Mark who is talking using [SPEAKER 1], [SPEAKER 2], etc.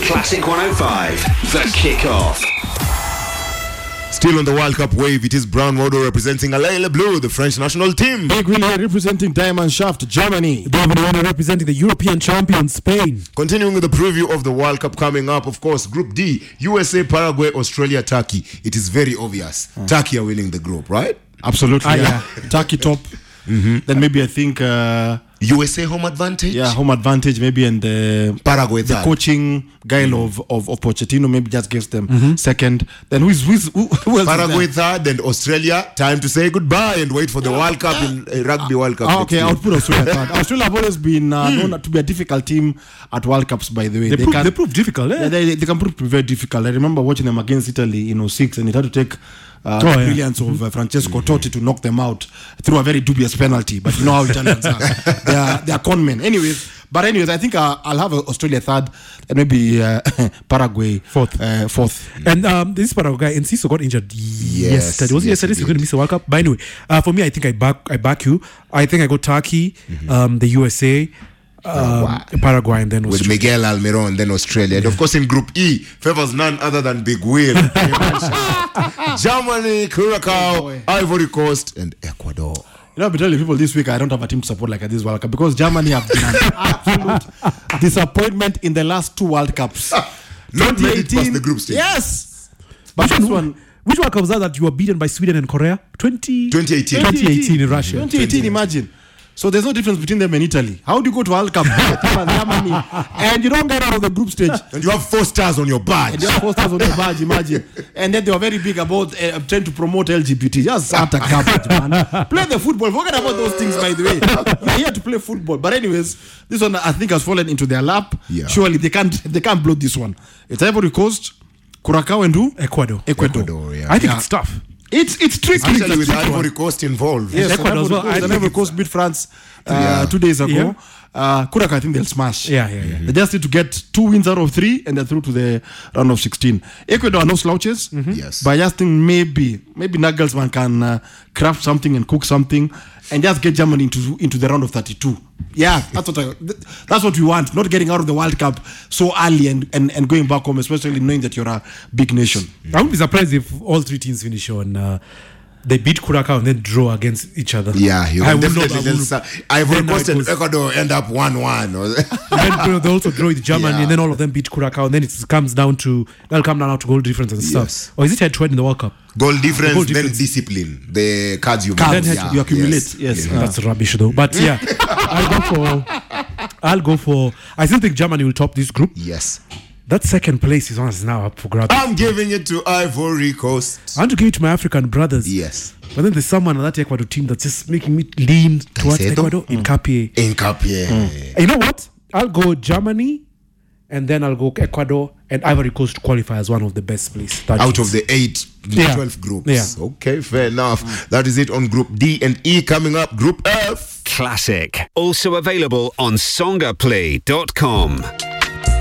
[SPEAKER 1] Classic 105, the kickoff.
[SPEAKER 2] Still on the World Cup wave, it is Brown Wodo representing Alain Bleu, the French national team.
[SPEAKER 3] Big Willie representing Diamond Shaft, Germany.
[SPEAKER 4] David Warner representing the European champion, Spain.
[SPEAKER 2] Continuing with the preview of the World Cup coming up, of course, Group D, USA, Paraguay, Australia, Turkey. It is very obvious. Turkey are winning the group, right?
[SPEAKER 3] Absolutely, yeah. Turkey top. Then maybe I think...
[SPEAKER 2] USA home advantage?
[SPEAKER 3] Yeah, home advantage maybe, and
[SPEAKER 2] Paraguay
[SPEAKER 3] the
[SPEAKER 2] third.
[SPEAKER 3] coaching guile of Pochettino maybe just gives them second. Then who else
[SPEAKER 2] Paraguay
[SPEAKER 3] is there?
[SPEAKER 2] third and Australia, time to say goodbye and wait for the World Cup in Rugby World Cup.
[SPEAKER 3] Okay, I'll put Australia third. Australia have always been known to be a difficult team at World Cups, by the way.
[SPEAKER 4] They prove difficult, eh?
[SPEAKER 3] They can prove very difficult. I remember watching them against Italy in 2006, and it had to take the brilliance of Francesco Totti to knock them out through a very dubious penalty. But you know how Italians are. They are con men. Anyways, I think I'll have Australia third and maybe Paraguay fourth.
[SPEAKER 4] And this Paraguay, Enciso got injured yesterday. Was it yesterday? He's going to miss the World Cup. But anyway, for me, I think I back you. I think I go Turkey, the USA, Paraguay, and then
[SPEAKER 2] with
[SPEAKER 4] Australia.
[SPEAKER 2] Miguel Almiron, then Australia. And of course, in Group E, favors none other than Big Will. Germany, Curacao, Ivory Coast, and Ecuador.
[SPEAKER 3] You know, I've been telling people this week I don't have a team to support like at this World Cup because Germany have been an absolute disappointment in the last two World Cups.
[SPEAKER 2] Not made it past the group stage.
[SPEAKER 3] Yes. But this one...
[SPEAKER 4] Which World Cup was that you were beaten by Sweden and Korea?
[SPEAKER 2] 2018
[SPEAKER 4] in Russia.
[SPEAKER 3] 2018, imagine. So there's no difference between them and Italy. How do you go to World Cup Germany and you don't get out of the group stage?
[SPEAKER 2] And you have 4 stars on your badge.
[SPEAKER 3] Imagine. And then they were very big about trying to promote LGBT. Just start a garbage, man. Play the football. Forget about those things, by the way. You're here to play football. But anyways, this one I think has fallen into their lap.
[SPEAKER 2] Yeah.
[SPEAKER 3] Surely they can't blow this one. It's Ivory Coast, Curacao, and who?
[SPEAKER 4] Ecuador.
[SPEAKER 2] Yeah.
[SPEAKER 4] I think it's tough.
[SPEAKER 3] It's tricky.
[SPEAKER 2] Actually, with Ivory Coast involved.
[SPEAKER 3] Yes,
[SPEAKER 4] Ecuador as well.
[SPEAKER 3] Ivory Coast beat France 2 days ago. Curacao, I think they'll smash.
[SPEAKER 4] Yeah.
[SPEAKER 3] They just need to get 2 wins out of 3 and they're through to the round of 16. Ecuador are no slouches.
[SPEAKER 2] Yes.
[SPEAKER 3] But I just think maybe Nagelsmann can craft something and cook something and just get Germany into the round of 32. Yeah, that's what we want. Not getting out of the World Cup so early and going back home, especially knowing that you're a big nation.
[SPEAKER 4] I wouldn't be surprised if all 3 teams finish on they beat Curacao and then draw against each other.
[SPEAKER 2] Yeah, you can definitely. Ivory Coast and
[SPEAKER 4] goes.
[SPEAKER 2] Ecuador end up 1-1.
[SPEAKER 4] Then they also draw with Germany, and then all of them beat Curacao, and then it comes down to goal difference and stuff.
[SPEAKER 2] Yes.
[SPEAKER 4] Or is it head-to-head in the World Cup?
[SPEAKER 2] Goal difference,
[SPEAKER 4] Goal
[SPEAKER 2] then
[SPEAKER 4] difference.
[SPEAKER 2] discipline. The cards you
[SPEAKER 3] You accumulate. Yes.
[SPEAKER 4] That's rubbish though. But yeah, I'll go for. I still think Germany will top this group.
[SPEAKER 2] Yes.
[SPEAKER 4] That second place is now up for grabs.
[SPEAKER 2] I'm giving it to Ivory Coast.
[SPEAKER 4] I want to give it to my African brothers.
[SPEAKER 2] Yes.
[SPEAKER 4] But then there's someone on that Ecuador team that's just making me lean towards
[SPEAKER 2] Caicedo?
[SPEAKER 4] Ecuador in Capie.
[SPEAKER 2] Incapie.
[SPEAKER 4] You know what? I'll go Germany, and then I'll go Ecuador and Ivory Coast to qualify as one of the best place.
[SPEAKER 2] Out of the 12 groups.
[SPEAKER 4] Yeah.
[SPEAKER 2] Okay, fair enough. That is it on Group D and E. Coming up, Group F.
[SPEAKER 1] Classic. Also available on songaplay.com.